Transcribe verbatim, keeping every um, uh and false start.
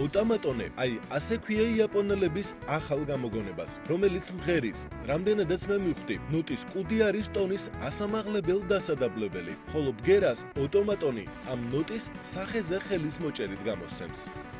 ოტამატონე, აი, ასე ქვია იაპონელების ახალ გამოგონებას, რომელიც მღერის. რამდენადაც მე მივხვდი, ნოტის კუდი არის ტონის ასამაღლებელ დასადაბლებელი, ხოლო ბგერას ოტამატონი ამ ნოტის სახეზე ხელის მოჭერით გამოსცემს.